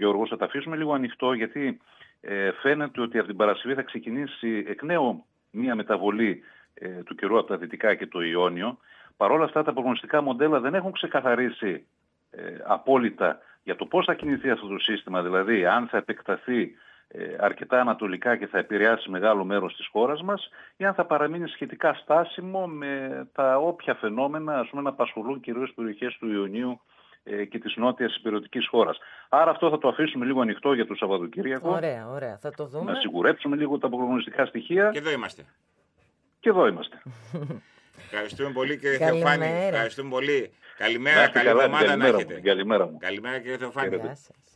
Γιώργος, θα τα αφήσουμε λίγο ανοιχτό, γιατί φαίνεται ότι από την Παρασκευή θα ξεκινήσει εκ νέου μία μεταβολή του καιρού από τα δυτικά και το Ιόνιο. Παρ' όλα αυτά τα προγνωστικά μοντέλα δεν έχουν ξεκαθαρίσει απόλυτα για το πώς θα κινηθεί αυτό το σύστημα, δηλαδή αν θα επεκταθεί αρκετά ανατολικά και θα επηρεάσει μεγάλο μέρος της χώρας μας, ή αν θα παραμείνει σχετικά στάσιμο με τα όποια φαινόμενα, ας πούμε, να απασχολούν κυρίως τις περιοχές του Ιωνίου και της νότιας υπηρετικής χώρας. Άρα αυτό θα το αφήσουμε λίγο ανοιχτό για το Σαββατοκύριακο. Ωραία, θα το δούμε. Να σιγουρέψουμε λίγο τα προγνωστικά στοιχεία. Και εδώ είμαστε. Ευχαριστούμε πολύ, κύριε Θεοφάνη. Ευχαριστούμε πολύ. Καλημέρα, καλή εβδομάδα να έχετε. Καλημέρα μου. Καλημέρα, κύριε Θεοφάνη.